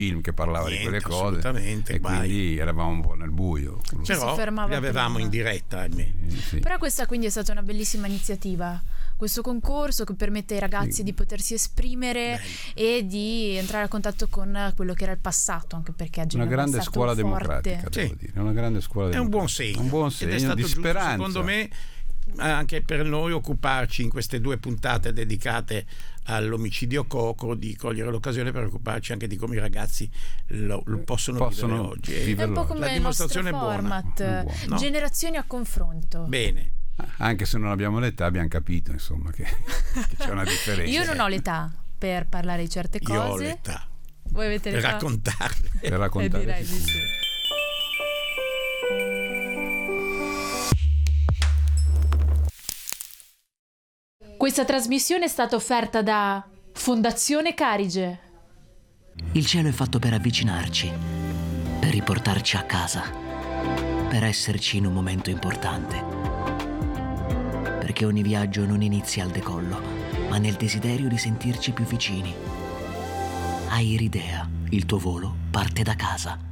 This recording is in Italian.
film che parlava di quelle cose, assolutamente, e quindi eravamo un po' nel buio. Però li avevamo in diretta, Sì. Però questa quindi è stata una bellissima iniziativa, questo concorso che permette ai ragazzi di potersi esprimere e di entrare a contatto con quello che era il passato, anche perché una grande scuola democratica, devo dire, una grande scuola democratica. È un buon segno, ed è stato di giusto, speranza, secondo me, anche per noi occuparci in queste 2 puntate dedicate all'omicidio Coco, di cogliere l'occasione per occuparci anche di come i ragazzi lo possono vivere oggi. È un po' come la il nostro dimostrazione format, buona. No? generazioni a confronto. Bene. Anche se non abbiamo l'età, abbiamo capito insomma che c'è una differenza. Io non ho l'età per parlare di certe cose. Io ho l'età voi avete per l'età? Per E raccontare direi di sì. Questa trasmissione è stata offerta da Fondazione Carige. Il cielo è fatto per avvicinarci, per riportarci a casa, per esserci in un momento importante. Perché ogni viaggio non inizia al decollo, ma nel desiderio di sentirci più vicini. Airidea, il tuo volo parte da casa.